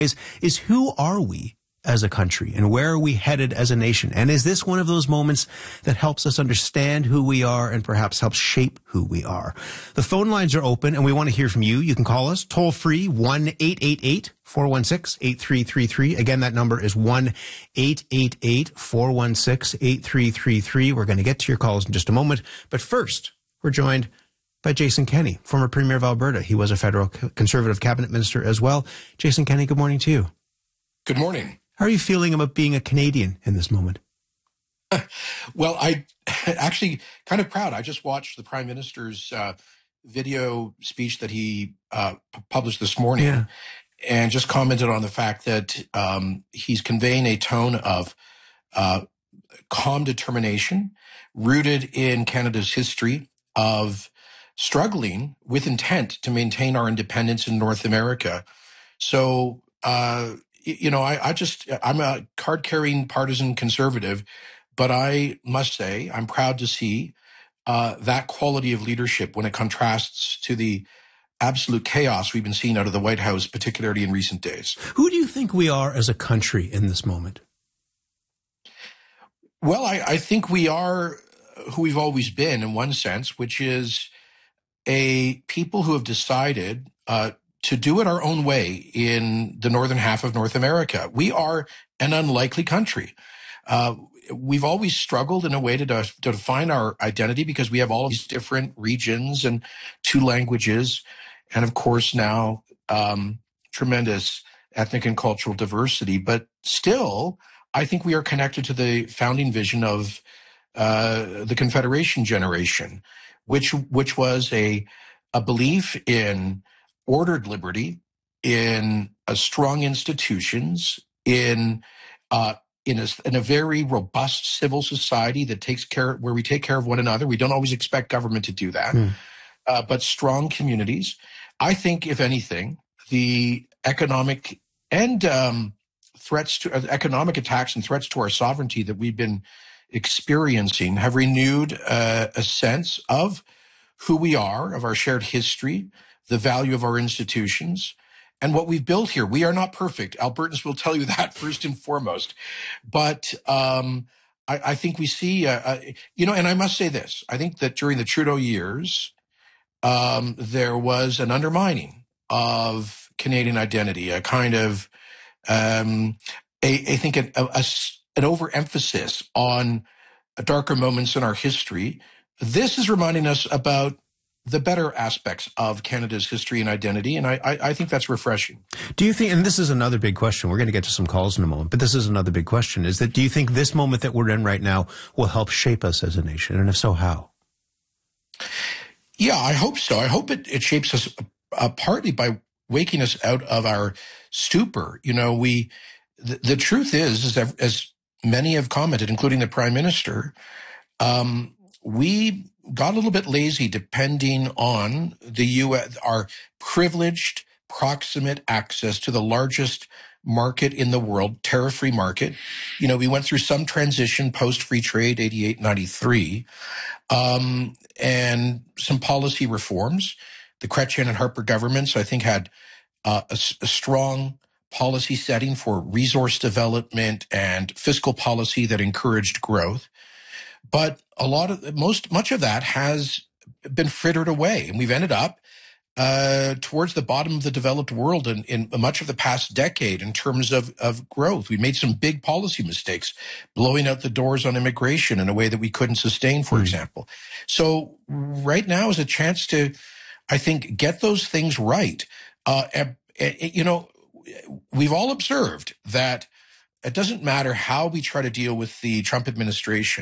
is who are we as a country and where are we headed as a nation? And is this one of those moments that helps us understand who we are and perhaps helps shape who we are? The phone lines are open and we want to hear from you. You can call us toll free 1-888-416-8333. Again, that number is 1-888-416-8333. We're going to get to your calls in just a moment. But first, we're joined by Jason Kenney, former Premier of Alberta. He was a federal Conservative cabinet minister as well. Jason Kenney, good morning to you. Good morning. How are you feeling about being a Canadian in this moment? Well, I actually kind of proud. I just watched the Prime Minister's video speech that he published this morning and just commented on the fact that he's conveying a tone of calm determination rooted in Canada's history of struggling with intent to maintain our independence in North America. So, I'm a card-carrying partisan conservative, but I must say I'm proud to see that quality of leadership when it contrasts to the absolute chaos we've been seeing out of the White House, particularly in recent days. Who do you think we are as a country in this moment? Well, I think we are who we've always been in one sense, which is a people who have decided to do it our own way in the northern half of North America. We are an unlikely country. We've always struggled in a way to define our identity because we have all these different regions and two languages. And of course now, tremendous ethnic and cultural diversity. But still, I think we are connected to the founding vision of the Confederation generation, which was a belief in ordered liberty, in strong institutions, in a very robust civil society that takes care, where we take care of one another. We don't always expect government to do that, but strong communities. I think, if anything, the economic and threats to economic attacks and threats to our sovereignty that we've been experiencing have renewed a sense of who we are, of our shared history, the value of our institutions, and what we've built here. We are not perfect. Albertans will tell you that first and foremost. But I think we see, and I must say this, I think that during the Trudeau years, there was an undermining of Canadian identity, a kind of, I think an overemphasis on darker moments in our history. This is reminding us about the better aspects of Canada's history and identity, and I think that's refreshing. Do you think, and this is another big question, we're going to get to some calls in a moment, but this is another big question, is that do you think this moment that we're in right now will help shape us as a nation, and if so, how? Yeah, I hope so. I hope it shapes us partly by waking us out of our stupor. You know, the truth is that, as many have commented, including the Prime Minister, we got a little bit lazy depending on the U.S., our privileged, proximate access to the largest market in the world, tariff-free market. You know, we went through some transition post-free trade, 88, 93, and some policy reforms. The Chrétien and Harper governments, I think, had a strong policy setting for resource development and fiscal policy that encouraged growth. But much of that has been frittered away, and we've ended up towards the bottom of the developed world in much of the past decade in terms of growth. We made some big policy mistakes, blowing out the doors on immigration in a way that we couldn't sustain, for example. So right now is a chance to, I think, get those things right. We've all observed that it doesn't matter how we try to deal with the Trump administration.